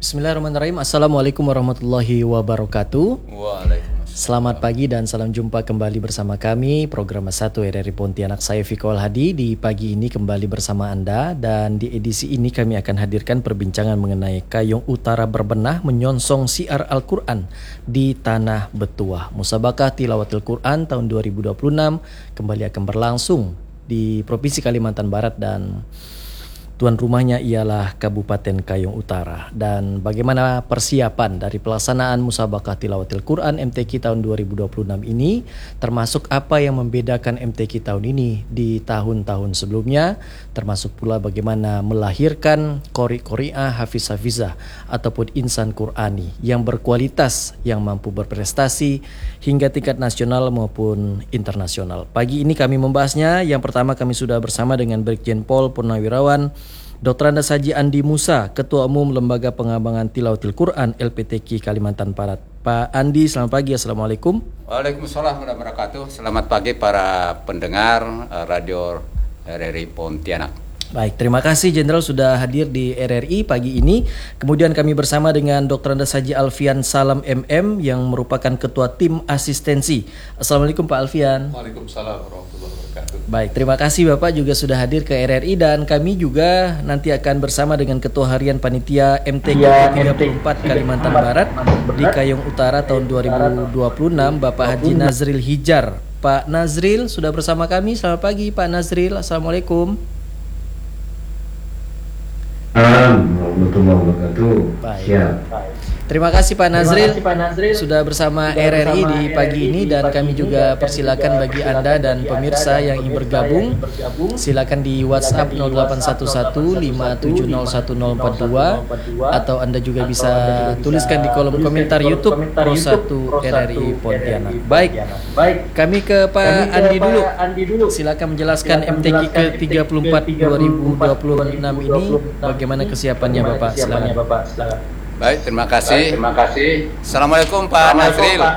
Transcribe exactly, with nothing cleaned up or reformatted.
Bismillahirrahmanirrahim. Assalamualaikum warahmatullahi wabarakatuh. Waalaikumsalam. Selamat pagi dan salam jumpa kembali bersama kami program satu R R I Pontianak. Saya Viko Al-Hadi di pagi ini kembali bersama Anda, dan di edisi ini kami akan hadirkan perbincangan mengenai Kayong Utara berbenah menyonsong siar Al-Quran di Tanah Betuah. Musabakah Tilawatil Quran tahun dua ribu dua puluh enam kembali akan berlangsung di Provinsi Kalimantan Barat, dan tuan rumahnya ialah Kabupaten Kayong Utara. Dan bagaimana persiapan dari pelaksanaan Musabakah Tilawatil Quran M T Q tahun dua ribu dua puluh enam ini, termasuk apa yang membedakan M T Q tahun ini di tahun-tahun sebelumnya, termasuk pula bagaimana melahirkan qori-qori'ah, hafiz-hafizah ataupun insan Qur'ani yang berkualitas, yang mampu berprestasi hingga tingkat nasional maupun internasional. Pagi ini kami membahasnya. Yang pertama, kami sudah bersama dengan Brigjen Pol Purnawirawan Doktor Andes Haji Andi Musa, Ketua Umum Lembaga Pengembangan Tilawatil Quran L P T Q Kalimantan Barat. Pak Andi, selamat pagi. Assalamualaikum. Waalaikumsalam warahmatullahi wabarakatuh. Selamat pagi para pendengar uh, Radio R R I Pontianak. Baik, terima kasih Jenderal sudah hadir di R R I pagi ini. Kemudian kami bersama dengan Doktor Andes Haji Alfian Salam M M yang merupakan Ketua Tim Asistensi. Assalamualaikum Pak Alfian. Waalaikumsalam warahmatullahi wabarakatuh. Baik, terima kasih Bapak juga sudah hadir ke R R I, dan kami juga nanti akan bersama dengan Ketua Harian Panitia M T Q tiga puluh empat Kalimantan Barat di Kayong Utara tahun dua ribu dua puluh enam, Bapak Haji Nazril Hijar. Pak Nazril sudah bersama kami. Selamat pagi Pak Nazril. Assalamualaikum. Assalamualaikum warahmatullahi wabarakatuh. Baik. Siap. Terima kasih Pak Nazril, Terima kasih, Pak Nazril. sudah bersama R R I di pagi ini, dan kami juga persilakan bagi Anda dan pemirsa yang ingin bergabung, silakan di WhatsApp nol delapan satu satu lima tujuh nol satu nol empat dua, atau Anda juga bisa tuliskan di kolom komentar YouTube Pro satu R R I Pontianak. Baik, kami ke Pak Andi dulu. Silakan menjelaskan M T Q ke tiga puluh empat dua ribu dua puluh enam ini bagaimana kesiapannya Bapak. Silakan. Baik, terima kasih. Baik, terima kasih. Assalamualaikum Pak Nazril.